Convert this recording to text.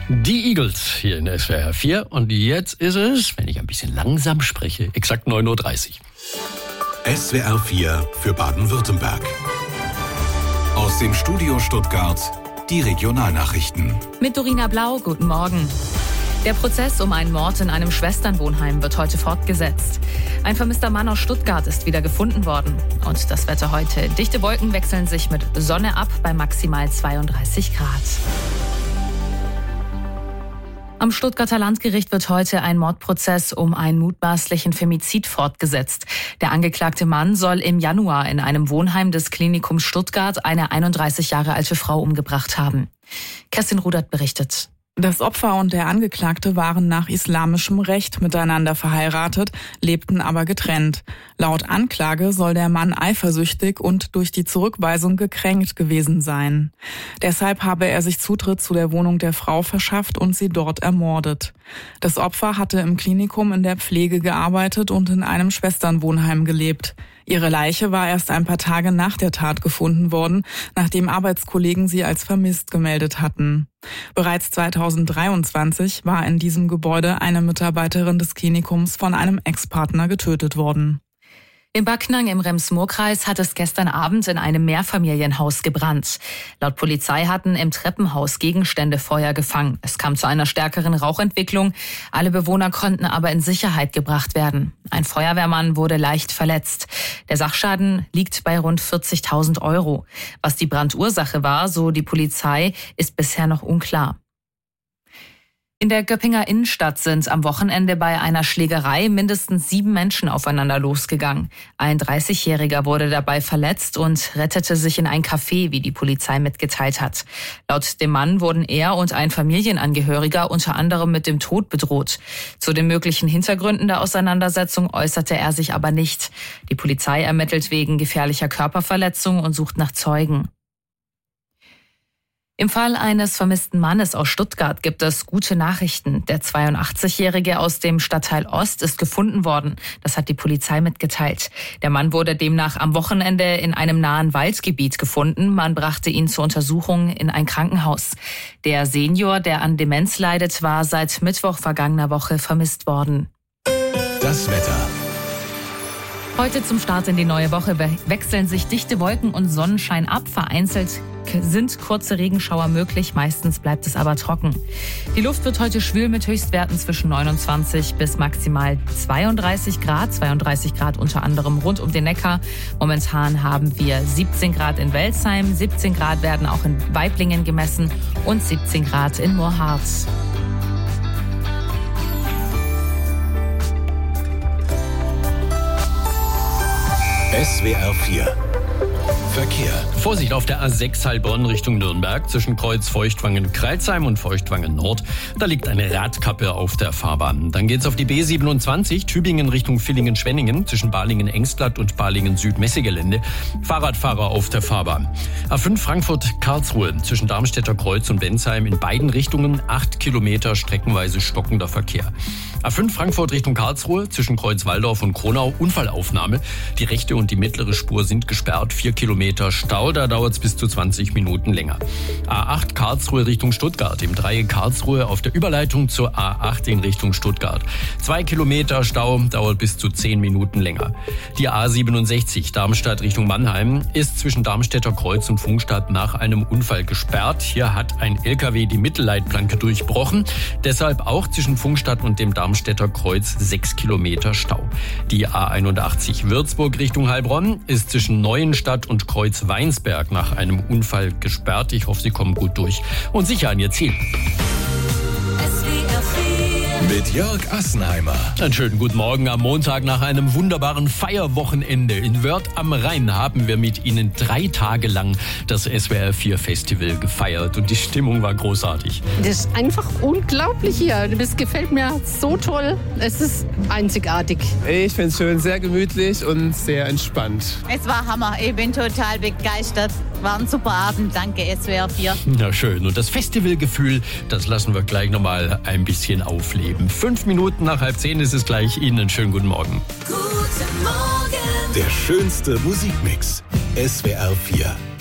Die Eagles hier in SWR 4 und jetzt ist es, wenn ich ein bisschen langsam spreche, exakt 9.30 Uhr. SWR 4 für Baden-Württemberg. Aus dem Studio Stuttgart die Regionalnachrichten. Mit Dorina Blau, guten Morgen. Der Prozess um einen Mord in einem Schwesternwohnheim wird heute fortgesetzt. Ein vermisster Mann aus Stuttgart ist wieder gefunden worden. Und das Wetter heute. Dichte Wolken wechseln sich mit Sonne ab bei maximal 32 Grad. Am Stuttgarter Landgericht wird heute ein Mordprozess um einen mutmaßlichen Femizid fortgesetzt. Der angeklagte Mann soll im Januar in einem Wohnheim des Klinikums Stuttgart eine 31 Jahre alte Frau umgebracht haben. Kerstin Rudert berichtet. Das Opfer und der Angeklagte waren nach islamischem Recht miteinander verheiratet, lebten aber getrennt. Laut Anklage soll der Mann eifersüchtig und durch die Zurückweisung gekränkt gewesen sein. Deshalb habe er sich Zutritt zu der Wohnung der Frau verschafft und sie dort ermordet. Das Opfer hatte im Klinikum in der Pflege gearbeitet und in einem Schwesternwohnheim gelebt. Ihre Leiche war erst ein paar Tage nach der Tat gefunden worden, nachdem Arbeitskollegen sie als vermisst gemeldet hatten. Bereits 2023 war in diesem Gebäude eine Mitarbeiterin des Klinikums von einem Ex-Partner getötet worden. In Backnang im Rems-Murr-Kreis hat es gestern Abend in einem Mehrfamilienhaus gebrannt. Laut Polizei hatten im Treppenhaus Gegenstände Feuer gefangen. Es kam zu einer stärkeren Rauchentwicklung. Alle Bewohner konnten aber in Sicherheit gebracht werden. Ein Feuerwehrmann wurde leicht verletzt. Der Sachschaden liegt bei rund 40.000 €. Was die Brandursache war, so die Polizei, ist bisher noch unklar. In der Göppinger Innenstadt sind am Wochenende bei einer Schlägerei mindestens 7 Menschen aufeinander losgegangen. Ein 30-Jähriger wurde dabei verletzt und rettete sich in ein Café, wie die Polizei mitgeteilt hat. Laut dem Mann wurden er und ein Familienangehöriger unter anderem mit dem Tod bedroht. Zu den möglichen Hintergründen der Auseinandersetzung äußerte er sich aber nicht. Die Polizei ermittelt wegen gefährlicher Körperverletzung und sucht nach Zeugen. Im Fall eines vermissten Mannes aus Stuttgart gibt es gute Nachrichten. Der 82-Jährige aus dem Stadtteil Ost ist gefunden worden. Das hat die Polizei mitgeteilt. Der Mann wurde demnach am Wochenende in einem nahen Waldgebiet gefunden. Man brachte ihn zur Untersuchung in ein Krankenhaus. Der Senior, der an Demenz leidet, war seit Mittwoch vergangener Woche vermisst worden. Das Wetter. Heute zum Start in die neue Woche wechseln sich dichte Wolken und Sonnenschein ab. Vereinzelt sind kurze Regenschauer möglich, meistens bleibt es aber trocken. Die Luft wird heute schwül mit Höchstwerten zwischen 29 bis maximal 32 Grad. 32 Grad unter anderem rund um den Neckar. Momentan haben wir 17 Grad in Welzheim, 17 Grad werden auch in Waiblingen gemessen und 17 Grad in Moorhardt. SWR 4 Verkehr. Vorsicht auf der A6 Heilbronn Richtung Nürnberg zwischen Kreuz Feuchtwangen-Kreilsheim und Feuchtwangen Nord. Da liegt eine Radkappe auf der Fahrbahn. Dann geht's auf die B27 Tübingen Richtung Villingen-Schwenningen zwischen Balingen-Engstlatt und Balingen-Süd-Messegelände. Fahrradfahrer auf der Fahrbahn. A5 Frankfurt-Karlsruhe zwischen Darmstädter Kreuz und Bensheim in beiden Richtungen 8 Kilometer streckenweise stockender Verkehr. A5 Frankfurt Richtung Karlsruhe zwischen Kreuz-Walldorf und Kronau Unfallaufnahme. Die rechte und die mittlere Spur sind gesperrt. 4 Kilometer Stau, da dauert es bis zu 20 Minuten länger. A8 Karlsruhe Richtung Stuttgart, im Dreieck Karlsruhe auf der Überleitung zur A8 in Richtung Stuttgart. 2 Kilometer Stau, dauert bis zu 10 Minuten länger. Die A67 Darmstadt Richtung Mannheim ist zwischen Darmstädter Kreuz und Pfungstadt nach einem Unfall gesperrt. Hier hat ein LKW die Mittelleitplanke durchbrochen. Deshalb auch zwischen Pfungstadt und dem Darmstädter Kreuz 6 Kilometer Stau. Die A81 Würzburg Richtung Heilbronn ist zwischen Neuenstadt und Kreuz-Weinsberg nach einem Unfall gesperrt. Ich hoffe, Sie kommen gut durch und sicher an Ihr Ziel. Mit Jörg Assenheimer. Einen schönen guten Morgen am Montag nach einem wunderbaren Feierwochenende. In Wörth am Rhein haben wir mit Ihnen 3 Tage lang das SWR 4 Festival gefeiert und die Stimmung war großartig. Das ist einfach unglaublich hier. Das gefällt mir so toll. Es ist einzigartig. Ich finde es schön, sehr gemütlich und sehr entspannt. Es war Hammer. Ich bin total begeistert. War ein super Abend. Danke, SWR 4. Na schön. Und das Festivalgefühl, das lassen wir gleich nochmal ein bisschen aufleben. 5 Minuten nach 9:30 ist es gleich. Ihnen einen schönen guten Morgen. Guten Morgen. Der schönste Musikmix. SWR 4.